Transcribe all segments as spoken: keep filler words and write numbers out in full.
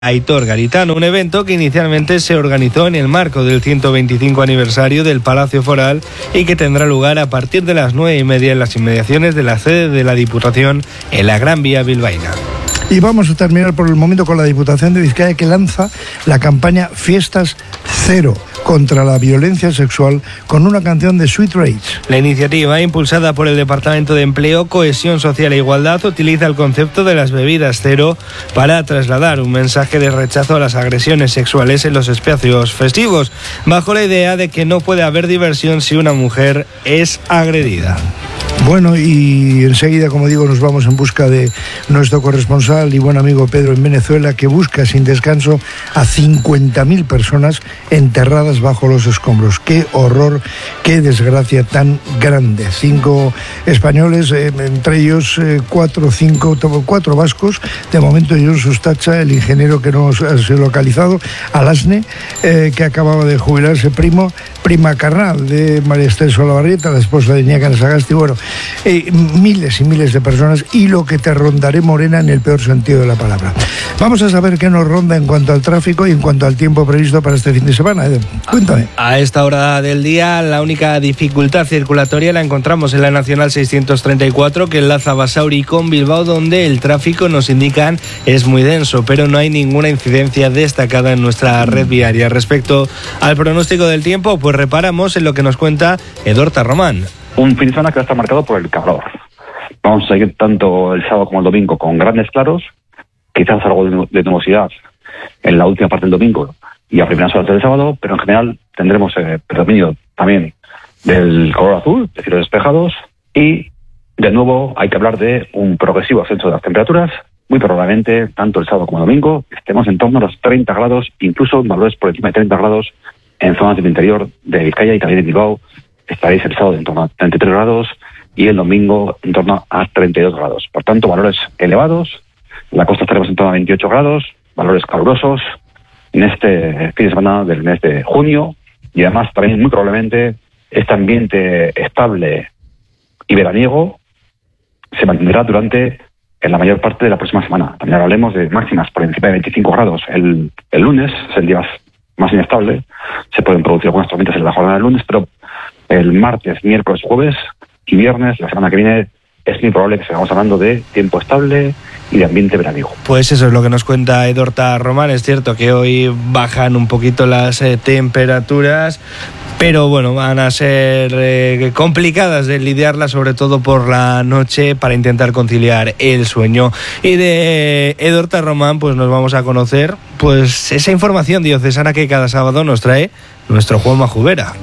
Aitor Garitano, un evento que inicialmente se organizó en el marco del ciento veinticinco aniversario del Palacio Foral y que tendrá lugar a partir de las nueve y media en las inmediaciones de la sede de la Diputación en la Gran Vía bilbaína. Y vamos a terminar por el momento con la Diputación de Vizcaya, que lanza la campaña Fiestas Cero contra la violencia sexual con una canción de Sweet Rage. La iniciativa, impulsada por el Departamento de Empleo, Cohesión Social e Igualdad, utiliza el concepto de las bebidas cero para trasladar un mensaje de rechazo a las agresiones sexuales en los espacios festivos, bajo la idea de que no puede haber diversión si una mujer es agredida. Bueno, y enseguida, como digo, nos vamos en busca de nuestro corresponsal y buen amigo Pedro en Venezuela, que busca sin descanso a cincuenta mil personas enterradas bajo los escombros. ¡Qué horror, qué desgracia tan grande! Cinco españoles, eh, entre ellos eh, cuatro, cinco, cuatro vascos. De momento, John Sustacha, el ingeniero que no ha sido localizado, Alasne, eh, que acababa de jubilarse, primo, prima carnal de María Esther Solabarrieta, la esposa de Iñaki Sagasti. Bueno, Eh, miles y miles de personas, y lo que te rondaré, Morena, en el peor sentido de la palabra. Vamos a saber qué nos ronda en cuanto al tráfico y en cuanto al tiempo previsto para este fin de semana. Eh, cuéntame. A esta hora del día, la única dificultad circulatoria la encontramos en la Nacional seiscientos treinta y cuatro, que enlaza Basauri con Bilbao, donde el tráfico, nos indican, es muy denso, pero no hay ninguna incidencia destacada en nuestra red viaria. Respecto al pronóstico del tiempo, pues reparamos en lo que nos cuenta Edorta Román. Un fin de semana que va a estar marcado por el calor. Vamos a seguir tanto el sábado como el domingo con grandes claros, quizás algo de nubosidad en la última parte del domingo y a primeras horas del sábado, pero en general tendremos eh, predominio también del color azul, de cielos despejados, y de nuevo hay que hablar de un progresivo ascenso de las temperaturas. Muy probablemente, tanto el sábado como el domingo, estemos en torno a los treinta grados, incluso valores por encima de treinta grados en zonas del interior de Vizcaya y también de Bilbao. Estaréis el sábado en torno a treinta y tres grados y el domingo en torno a treinta y dos grados. Por tanto, valores elevados. En la costa estaremos en torno a veintiocho grados, valores calurosos en este fin de semana del mes de junio. Y además, también muy probablemente, este ambiente estable y veraniego se mantendrá durante en la mayor parte de la próxima semana. También hablaremos de máximas por encima de veinticinco grados. El, el lunes es el día más, más inestable. Se pueden producir algunas tormentas en la jornada del lunes, pero el martes, miércoles, jueves y viernes, la semana que viene, es muy probable que sigamos hablando de tiempo estable y de ambiente veraniego. Pues eso es lo que nos cuenta Edorta Román. Es cierto que hoy bajan un poquito las eh, temperaturas, pero bueno, van a ser eh, complicadas de lidiarlas, sobre todo por la noche, para intentar conciliar el sueño. Y de Edorta Román, pues nos vamos a conocer pues esa información diocesana que cada sábado nos trae nuestro Juanma Jubera.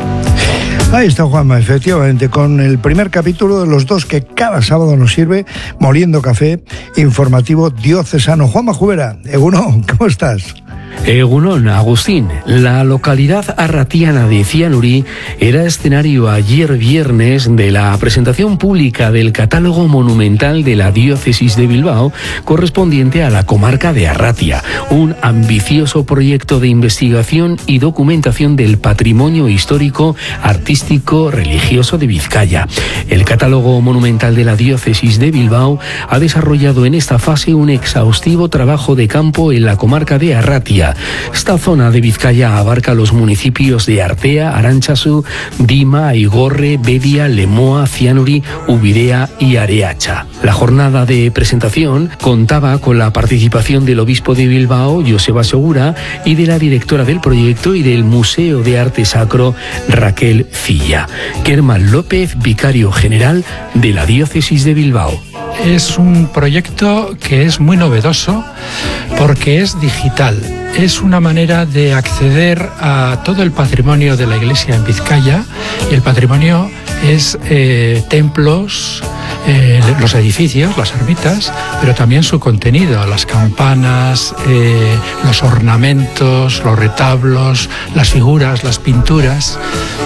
Ahí está Juanma, efectivamente, con el primer capítulo de los dos que cada sábado nos sirve, Moliendo Café, informativo diocesano. Juanma Jubera, Egunon, ¿cómo estás? Egunon, Agustín. La localidad arratiana de Cianuri era escenario ayer viernes de la presentación pública del catálogo monumental de la diócesis de Bilbao, correspondiente a la comarca de Arratia, un ambicioso proyecto de investigación y documentación del patrimonio histórico, artístico, religioso de Vizcaya. El catálogo monumental de la diócesis de Bilbao ha desarrollado en esta fase un exhaustivo trabajo de campo en la comarca de Arratia. Esta zona de Vizcaya abarca los municipios de Artea, Arantzazu, Dima, Aigorre, Bedia, Lemoa, Cianuri, Ubidea y Areacha. La jornada de presentación contaba con la participación del obispo de Bilbao, Joseba Segura, y de la directora del proyecto y del Museo de Arte Sacro, Raquel Cilla. Kerman López, vicario general de la diócesis de Bilbao. Es un proyecto que es muy novedoso porque es digital. Es una manera de acceder a todo el patrimonio de la Iglesia en Vizcaya, y el patrimonio es eh, templos, eh, los edificios, las ermitas, pero también su contenido, las campanas, eh, los ornamentos, los retablos, las figuras, las pinturas.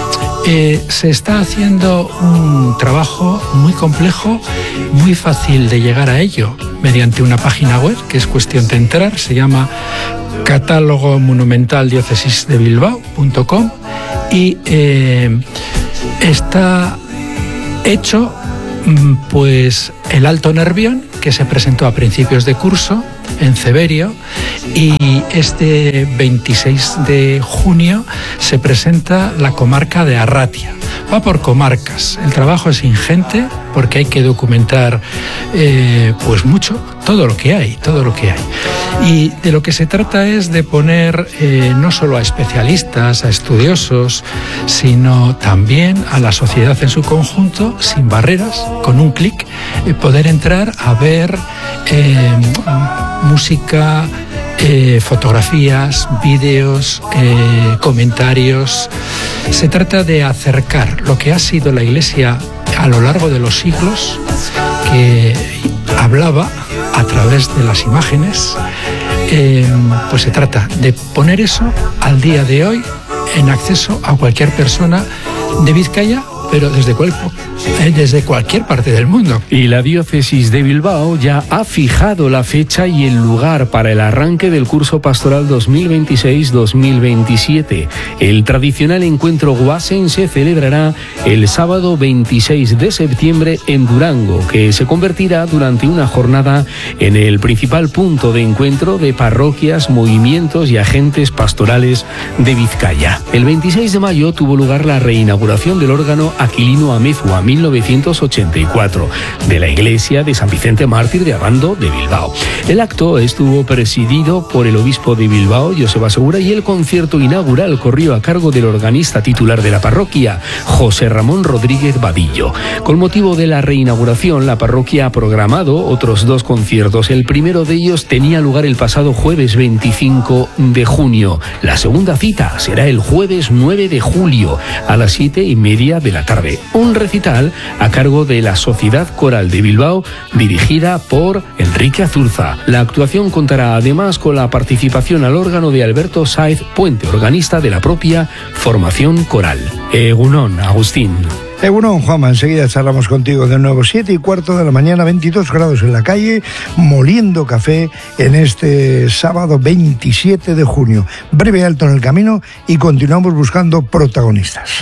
Eh, se está haciendo un trabajo muy complejo, muy fácil de llegar a ello, mediante una página web que es cuestión de entrar, se llama catálogo monumental diócesis de bilbao punto com, y eh, está hecho Pues el Alto Nervión, que se presentó a principios de curso en Ceberio, y este veintiséis de junio se presenta la comarca de Arratia. Va por comarcas. El trabajo es ingente porque hay que documentar eh, pues mucho, todo lo que hay, todo lo que hay. Y de lo que se trata es de poner eh, no solo a especialistas, a estudiosos, sino también a la sociedad en su conjunto, sin barreras, con un clic, eh, poder entrar a ver eh, música, eh, fotografías, vídeos, eh, comentarios. Se trata de acercar lo que ha sido la Iglesia a lo largo de los siglos, que hablaba a través de las imágenes. Eh, pues se trata de poner eso al día de hoy en acceso a cualquier persona de Vizcaya, pero desde, cual, eh, desde cualquier parte del mundo. Y la diócesis de Bilbao ya ha fijado la fecha y el lugar para el arranque del curso pastoral dos mil veintiséis dos mil veintisiete. El tradicional encuentro Guasen se celebrará el sábado veintiséis de septiembre en Durango, que se convertirá durante una jornada en el principal punto de encuentro de parroquias, movimientos y agentes pastorales de Vizcaya. El veintiséis de mayo tuvo lugar la reinauguración del órgano Aquilino Amezua mil novecientos ochenta y cuatro de la iglesia de San Vicente Mártir de Abando de Bilbao. El acto estuvo presidido por el obispo de Bilbao, Joseba Segura, y el concierto inaugural corrió a cargo del organista titular de la parroquia, José Ramón Rodríguez Vadillo. Con motivo de la reinauguración, la parroquia ha programado otros dos conciertos. El primero de ellos tenía lugar el pasado jueves veinticinco de junio. La segunda cita será el jueves nueve de julio a las siete y media de la tarde. Un recital a cargo de la Sociedad Coral de Bilbao, dirigida por Enrique Azurza. La actuación contará además con la participación al órgano de Alberto Sáez Puente, organista de la propia formación coral. Egunon, Agustín. Egunon, Juanma, enseguida charlamos contigo de nuevo. Siete y cuarto de la mañana, veintidós grados en la calle, moliendo café en este sábado veintisiete de junio. Breve alto en el camino y continuamos buscando protagonistas.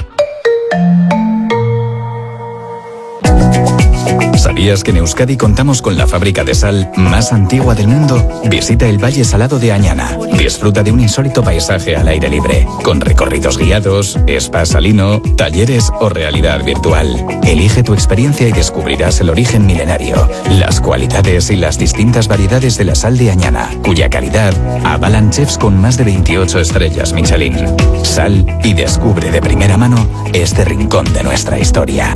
¿Sabías que en Euskadi contamos con la fábrica de sal más antigua del mundo? Visita el Valle Salado de Añana. Disfruta de un insólito paisaje al aire libre, con recorridos guiados, spa salino, talleres o realidad virtual. Elige tu experiencia y descubrirás el origen milenario, las cualidades y las distintas variedades de la sal de Añana, cuya calidad avalan chefs con más de veintiocho estrellas Michelin. Sal y descubre de primera mano este rincón de nuestra historia.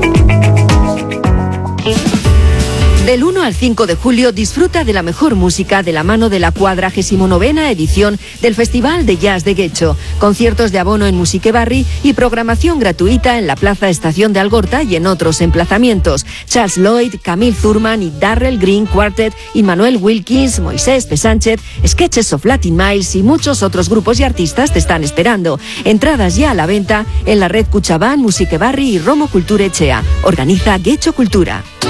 Del uno al cinco de julio disfruta de la mejor música de la mano de la cuadragésimo novena edición del Festival de Jazz de Guecho. Conciertos de abono en Musiquebarri y programación gratuita en la Plaza Estación de Algorta y en otros emplazamientos. Charles Lloyd, Camille Thurman y Darrell Green Quartet, Immanuel Wilkins, Moisés P. Sánchez, Sketches of Latin Miles y muchos otros grupos y artistas te están esperando. Entradas ya a la venta en la red Cuchabán, Musiquebarri y Romo Cultura Echea. Organiza Guecho Cultura.